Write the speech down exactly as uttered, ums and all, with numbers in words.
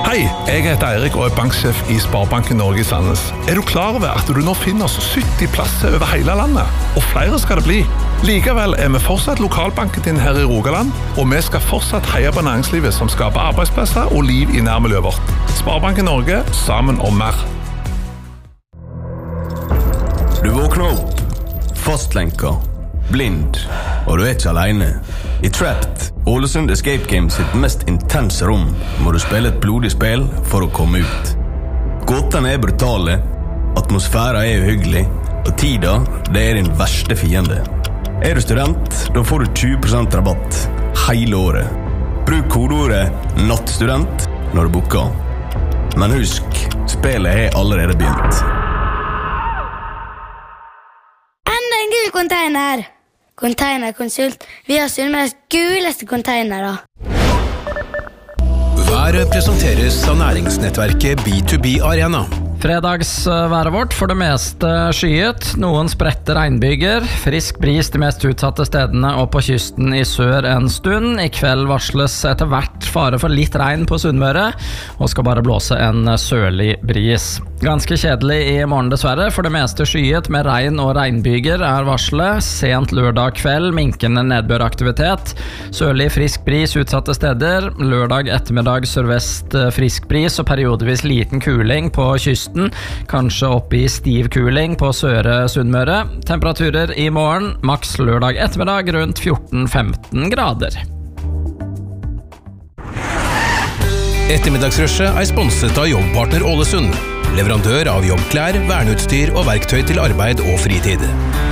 Hei, jeg heter Eirik og er banksjef i Sparebanken Norge i Sandnes. Er du klar over at du nå finner oss sytti plasser over hele landet? Og flere skal det bli. Likevel er vi fortsatt lokalbanken din her i Rogaland, og vi skal fortsatt heie på næringslivet som skaper arbeidsplasser og liv i nærmiljøet vårt. Sparebanken Norge, sammen om mer. Du våkner opp, fastlenka, blind, og du er ikke alene. I Trapped, Ålesund Escape Games sitt mest intense rom, må du spille et blodig spill for å komme ut. Gåtene er brutale, atmosfæren er uhyggelig, og tida, det er din verste fiende. Er du student, da får du tjue prosent rabatt hele året. Bruk kodeordet nattstudent når du booker. Men husk, spillet er allerede begynt. Enda en gul container! Containerkonsult. Vi har Sunnmøres guleste containere. Været presenteres av næringsnettverket B to B Arena. Fredagsværet vårt for det meste skyet, noen spredte regnbyger, frisk bris de mest utsatte stedene og på kysten i sør en stund. I kveld varsles etter hvert fare for litt regn på Sunnmøre, og skal bare blåse en sørlig bris. Ganske kjedelig i morgen dessverre, for det meste skyet med regn og regnbyger er varslet. Sent lørdag kveld, minkende nedbøraktivitet, sørlig frisk bris utsatte steder, lørdag ettermiddag sørvest frisk bris og periodevis liten kuling på kysten, kanskje opp i stiv kuling på Søre Sunnmøre. Temperaturer i morgen, maks lørdag ettermiddag rundt fjorten til femten grader. Ettermiddagsrushet er sponset av Jobbpartner Ålesund, leverandør av jobbklær, verneutstyr og verktøy til arbeid og fritid.